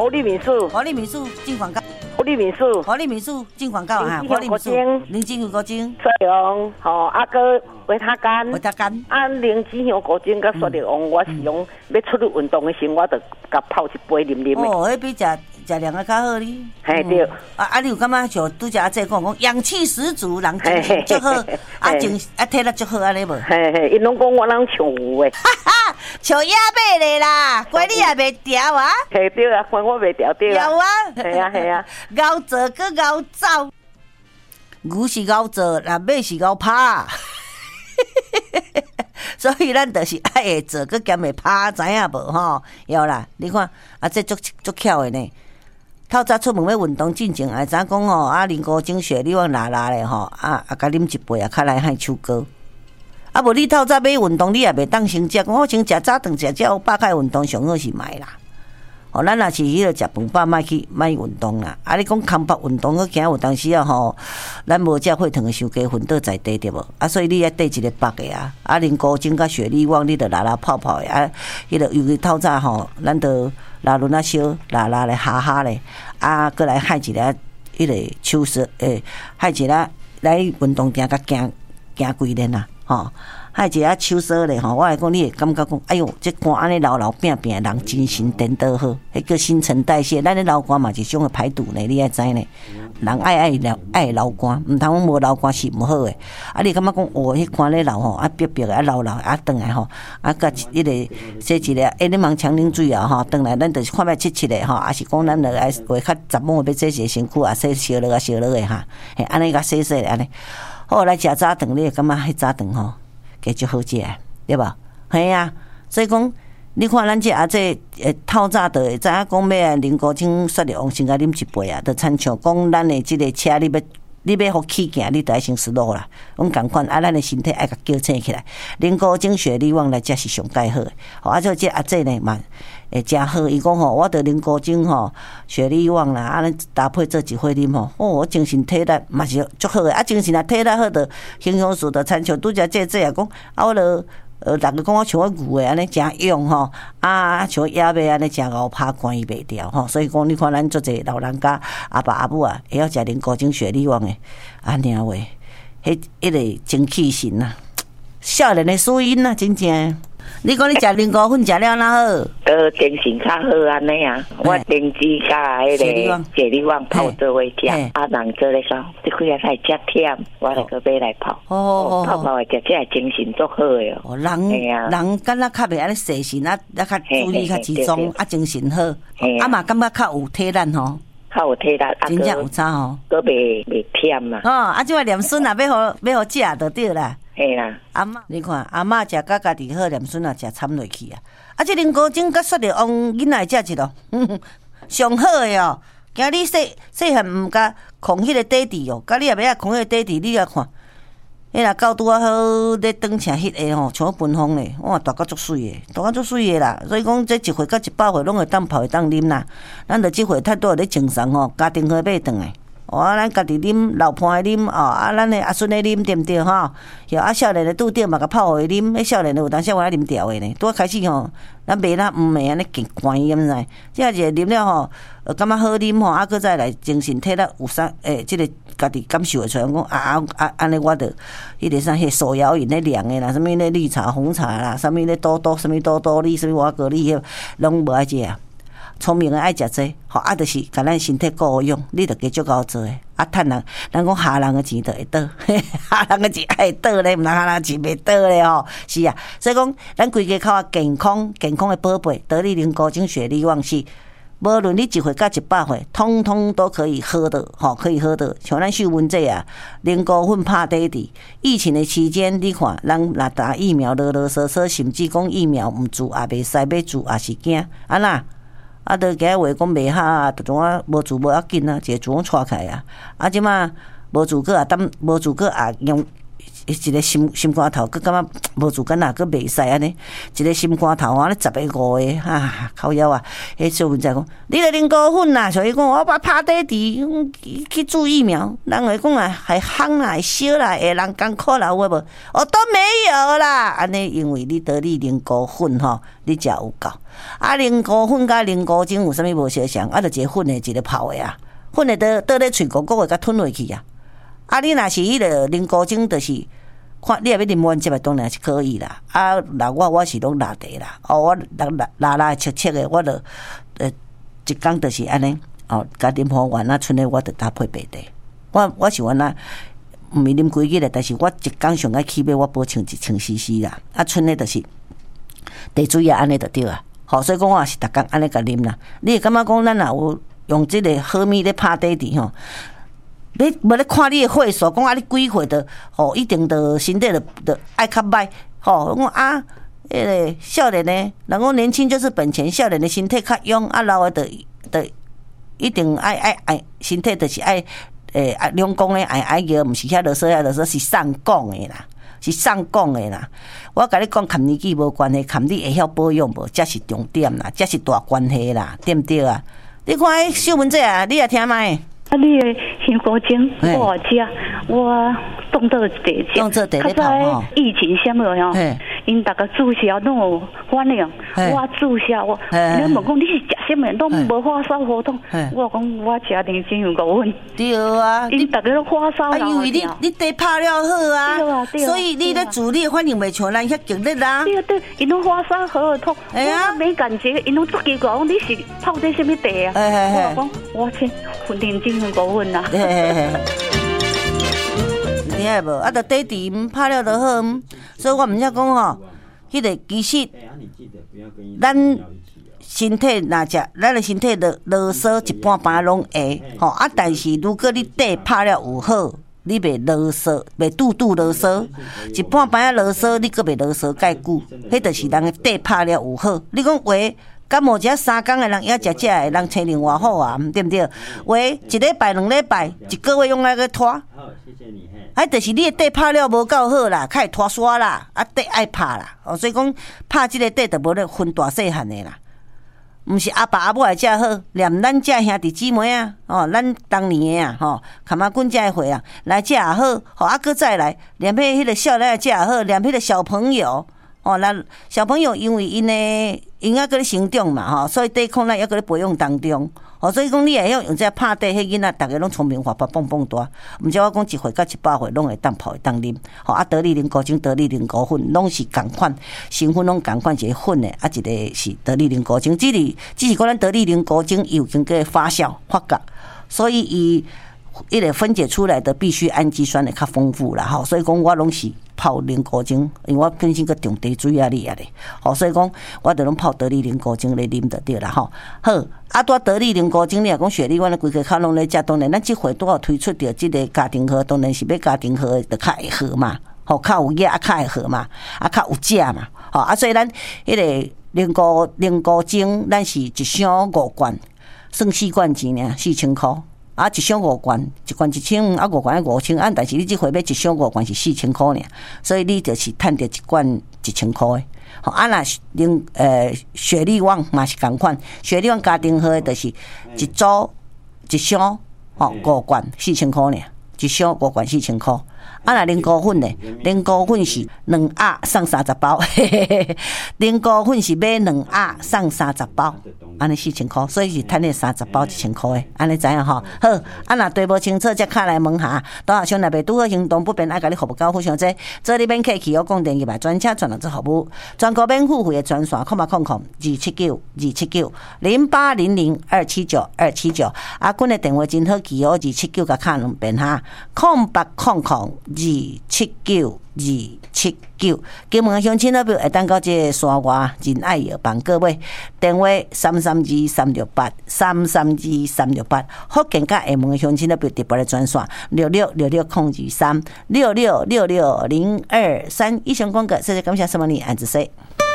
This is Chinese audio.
活力民宿， 活力民宿进广告， 活力民宿， 活力民宿进广告哈， 活力民宿， 林金湖古井， 雪龙，吼，啊个维他干， 维他干， 啊灵芝香古井甲雪龙，我是用要出去运动的时候，我就甲泡一杯啉啉的。 哦，迄比食凉的较好哩。 嘿对。 你有感觉像拄则阿姐讲氧气十足，人精神足好，体力足好安尼无？ 嘿嘿，因拢讲我人像有诶。 哈哈，像野马咧啦，乖你也袂调啊？ 嘿对啊，乖我袂调对啊。 有啊。 系啊系啊。 熬做搁熬走，牛是熬做，那马是熬拍。所以咱就是爱会做，搁兼会拍，知影无吼？有啦，你看这足巧的呢。透早出门要运动进前，知影讲吼，啉古井雪你往拉咧吼，甲啉一杯较来害手高。无你透早要运动，你也袂当先食，我先食早顿食有饱开运动上好是买啦。哦，咱若是迄个食饭饱，莫运动啦。你讲空腹运动，佮惊有当时吼，咱无食血糖的伤加昏倒在地对无？所以你要缀一个腹的啊。啉古井甲雪莉旺，你着拉泡泡的迄个尤其透早吼，咱着拉轮小拉咧哈哈咧，佮来害一个迄个手势害一个来运动行几年啊，吼。害一下手手咧吼，我来讲，你会感觉讲，哎哟，这汗安尼流拼拼，人精神颠倒好，迄个新陈代谢，咱咧流汗嘛是一种的排毒呢，你爱知呢。人爱流汗，毋通无流汗是毋好诶。你感觉讲，迄汗咧流吼，逼逼的，流转来吼，甲迄个洗一个，你忙强啉水啊吼，转来咱就是看觅七的吼，还是讲咱着爱话较杂毛要洗一个身躯啊，洗烧落的哈，嘿，安尼甲洗安尼，好来食早顿，你会感觉迄早顿吼。加足好食，对无？系啊，所以讲，你看咱这透早就会知影讲要来啉古井雪绿王先甲啉一杯啊，就亲像讲咱的即个车，你要互起行，你就爱先slow路啦。阮共款咱的身体爱甲矫正起来。啉古井雪绿王来才是上介好诶。即阿姐呢嘛会诚好。伊讲吼，我着啉古井吼雪绿王啦，安尼搭配做一回啉吼，我精神体力嘛是足好诶。精神体力好着形容词着亲像拄则这也讲我着。逐个讲我像我牛诶，安尼诚勇吼，像野马安尼诚牛拍关伊袂掉吼，所以讲你看咱足侪老人家阿爸阿母啊，会晓食啉古井雪莉旺诶，安尼话，迄个精气神啊，少年诶属因啊，真正。你讲你食灵菇粉食了哪好？ 精神较好安尼啊！我灵芝甲迄个雪莉旺泡做伙食，人做咧讲，即几日太食忝，我来个买来泡。泡的食，这精神足好诶哦。 人敢若较袂安尼细心较注意较集中，精神好，嘛感觉较有体力吼。 较有体力， 真正有差吼。 佫袂忝嘛。 即摆念孙啊，要互食就对啦。 嘿啦， 阿嬷，你看阿嬷食甲家己好，念孙啊食掺落去啊。即啉古井甲雪绿王囡仔食一咯，上好诶哦。今你细汉毋甲控迄个底底哦，甲你也袂晓控迄个底底，你来看，迄若到拄啊好咧转请迄个吼，像分风咧，哇，大甲足水诶，大甲足水诶啦。所以讲，这1岁到100岁拢会当泡会当啉啦。咱着即岁太多咧精神吼，家庭会买转来。咱家己啉，老伴的啉咱的阿孙的啉，对毋对吼？少年的拄着嘛，甲泡互伊啉。迄少年的有当时我啉调的呢。拄开始吼，咱袂啦，毋袂安尼健关伊，毋知？即下一个啉了吼，感觉好啉吼，搁再来精神体力有啥？即个家己感受会出来。讲安尼我着迄个啥，迄手摇饮咧凉的啦，什物咧绿茶、红茶啦，什物咧多多，什物多多利，什物瓦格利，拢无爱食啊。聪明的爱食这，就是甲咱身体够用，你着加足够做诶。趁人讲下人的钱就会倒，下人的钱会倒咧，毋通下人钱袂倒咧吼。是啊，所以讲咱规家口啊健康的宝贝，得力啉古井雪莉旺是，无论你1岁到100岁，通通都可以喝的，可以喝的。像咱秀文这啊，啉菇粉拍底底。疫情的期间，你看人若打疫苗，啰啰嗦嗦，甚至讲疫苗毋注也袂使，要注也是惊，安那？就今日话讲袂好啊，就种啊无住无要紧啊，一个自我带开啊。即马无住个啊，无住个啊用一个心肝头，佮感觉无自干啊，佮袂使安尼，一个心肝头啊，咧10个5个啊，靠腰啊！迄小文才讲，你咧啉高粉啦，所以讲我把拍底伫去注疫苗，人会讲啊，还夯啦，会烧啦，会人艰苦啦，有无？哦，都没有啦，安尼因为你得你啉高粉吼，你才有够。啊，啉高粉甲啉高精有啥物无相像？啊，就一个粉的，一个泡的啊，粉的倒咧喙鼓的，甲吞落去啊。啊，你若是迄个啉高精，就是看你若要啉完接的，当然是可以啦。啊，那我是拢拉茶啦，哦，我拉切切的，我就一工就是安尼，哦，甲啉好完啊，剩的我就搭配白茶。我是原来毋是啉几日的，但是我一工上爱起码我保证1,000 cc 啦。啊，剩的就是茶水啊，安尼就对啊。好，所以讲我也是逐工安尼甲啉啦。你会感觉讲咱若有用即个好米咧拍底底吼？你无咧看你的岁数，讲啊你几岁的，吼，一定的身体的爱较歹，吼，讲啊，迄个少年的，人讲年轻就是本钱，少年的身体较勇，啊老的就一定爱身体就是爱两公咧爱个，毋是遐啰嗦遐啰嗦，是上讲的啦，是上讲的啦。我甲你讲，含年纪无关系，含你会晓保养无，才是重点啦，才是大关系啦，对毋对啊？你看迄小文姐啊，你也听麦。 啊，你的心肝精我食，我当做茶食。 当做茶咧泡吼。 疫情什么吼，因大家注销拢有反应，我注销我，人问讲你是食什么，拢无发烧喉痛。我讲我食点精油高粉。 对啊， 因大家都发烧啦。 因为你茶泡了好啊，对啊，所以你咧煮你反应袂像咱遐激烈啦。 对，因拢发烧喉痛，我没感觉，因拢足奇怪，讲你是泡这什么茶啊？我讲我先混点精。高分啦， 你爱无？啊，着底底拍了就好，所以我毋则讲吼，迄个其实咱身体若食，咱的身体的啰嗦一半半拢会吼啊，但是如果你底拍了有好，你袂啰嗦，袂拄啰嗦，一半半啰嗦，你阁袂啰嗦介久，迄就是人的底拍了有好。你讲话。感冒只3工的人也食的人青另外好啊，对不对？喂，一礼拜、2礼拜、1个月用那个拖，好，谢谢你。啊，就是你的底拍了无够好啦，开始拖刷啦，啊底爱拍啦，哦，所以讲拍这个底就无咧分大细汉的啦，毋是阿爸阿母来食好，连咱这兄弟姊妹啊，哦，咱当年的啊，吼，坎马棍这的岁啊，来食也好，吼，啊搁再来，连迄个少年来食也好，连迄个小朋友。哦，咱小朋友因为因还搁咧成长嘛，吼，所以抵抗力还搁咧培养当中。哦，所以讲你会晓用这拍底，迄囡仔大家拢聪明活泼蹦蹦大。毋只我讲1岁到18岁拢会当泡会当啉。吼，啊，得力啉高精、得力啉高粉，拢是共款，成分拢共款，一个粉的，啊，一个是得力啉高精。只是讲咱得力啉高精有经过发酵发酵，所以伊一个分解出来的必需氨基酸会较丰富啦，吼，所以讲我拢是泡啉高精，因为我本身个重茶水啊哩啊咧，吼，所以讲我着拢泡得力啉高精来啉就对啦，吼。好，啊，多得力啉高精，你若讲雪莉，阮咧规个卡拢咧食，当然咱即回都要推出着即个家庭号，当然是要家庭号就较会好嘛，吼，较有益啊，较会好嘛，啊，较有食嘛，吼，啊，所以咱迄个啉高精，咱是1箱5罐，算4罐钱尔，4000块。啊，1箱5罐，1罐1000，啊5罐要5000，啊，但是你这回买1箱5罐是4000块尔，所以你就是赚着1罐1000块的。好，啊那雪莉旺嘛是共款，雪莉旺家庭号就是一组1箱5罐4000块尔，1箱5罐4000块。啊，若啉高粉呢？啉高粉是2盒送30包，啉高粉是买2盒送30包，安尼4000块，所以是赚那30包1000块的，安尼知影吼？好，啊若对无清楚，则敲来问下，多少兄若袂拄好行动不便，爱甲你服务到互相这你免客气，我讲电话来专车传来做服务，全国免付费的专线，0800-279-0800-279-279，阿君的电话真好记哦，279甲敲2遍哈，0800-279-279，金门乡亲那边会当到这个山外仁爱药房各位，电话332-368，福建甲厦门乡亲那边特别的专线6666-023，6666-023。以上广告，谢谢感谢什么你安子说。